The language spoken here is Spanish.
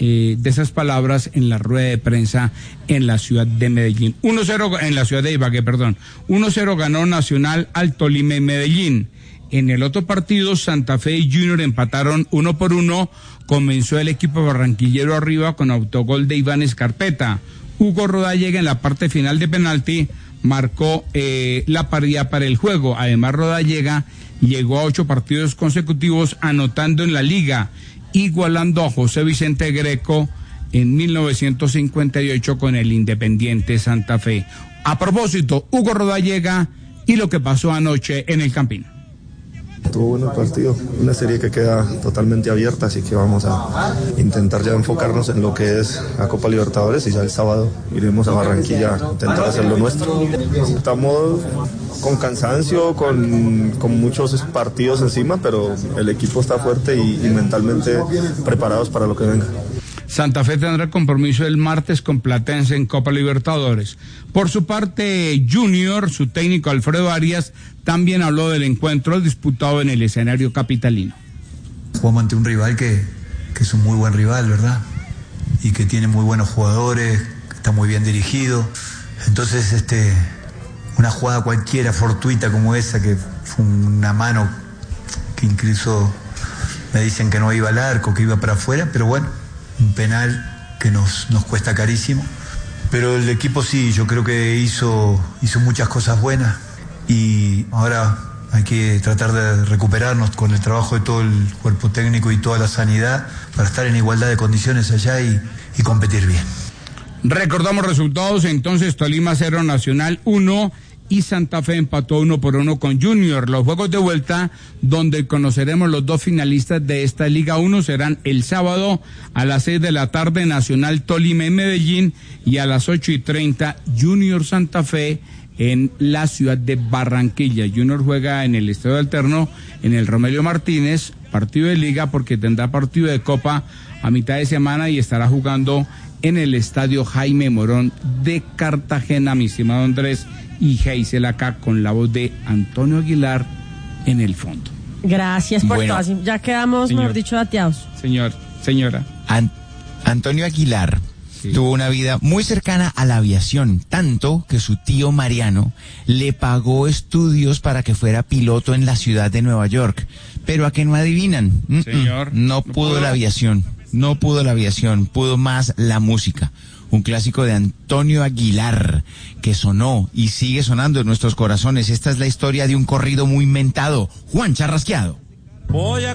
de esas palabras en la rueda de prensa en la ciudad de Medellín. 1-0 en la ciudad de Ibagué, perdón. 1-0 ganó Nacional al Tolima en Medellín. En el otro partido, Santa Fe y Junior empataron 1-1. Comenzó el equipo barranquillero arriba con autogol de Iván Escarpeta. Hugo Rodallega en la parte final de penalti marcó la paridad para el juego. Además, Rodallega llegó a 8 partidos consecutivos anotando en la liga, igualando a José Vicente Greco en 1958 con el Independiente Santa Fe. A propósito, Hugo Rodallega y lo que pasó anoche en el Campín. Estuvo bueno el partido, una serie que queda totalmente abierta, así que vamos a intentar ya enfocarnos en lo que es la Copa Libertadores y ya el sábado iremos a Barranquilla a intentar hacer lo nuestro. Estamos con cansancio, con muchos partidos encima, pero el equipo está fuerte y mentalmente preparados para lo que venga. Santa Fe tendrá compromiso el martes con Platense en Copa Libertadores. Por su parte, Junior, su técnico Alfredo Arias, también habló del encuentro disputado en el escenario capitalino. Jugamos ante un rival que es un muy buen rival, ¿verdad? Y que tiene muy buenos jugadores, que está muy bien dirigido. Entonces, una jugada cualquiera, fortuita como esa, que fue una mano que incluso me dicen que no iba al arco, que iba para afuera, pero bueno, un penal que nos cuesta carísimo. Pero el equipo sí, yo creo que hizo muchas cosas buenas y ahora hay que tratar de recuperarnos con el trabajo de todo el cuerpo técnico y toda la sanidad para estar en igualdad de condiciones allá y competir bien. Recordamos resultados entonces: Tolima 0, Nacional 1 y Santa Fe empató 1-1 con Junior. Los juegos de vuelta, donde conoceremos los 2 finalistas de esta Liga 1, serán el sábado a las 6 de la tarde, Nacional Tolima en Medellín, y a las 8:30 Junior Santa Fe en la ciudad de Barranquilla. Junior juega en el Estadio Alterno, en el Romelio Martínez, partido de Liga porque tendrá partido de Copa a mitad de semana y estará jugando en el Estadio Jaime Morón de Cartagena, mi estimado Andrés y Geisel, acá con la voz de Antonio Aguilar en el fondo. Gracias por todo. Ya quedamos, mejor dicho, dateados. Señora. Antonio Aguilar tuvo una vida muy cercana a la aviación, tanto que su tío Mariano le pagó estudios para que fuera piloto en la ciudad de Nueva York. Pero a que no adivinan, Señor, no pudo la aviación, pudo más la música. Un clásico de Antonio Aguilar que sonó y sigue sonando en nuestros corazones. Esta es la historia de un corrido muy inventado, Juan Charrasqueado.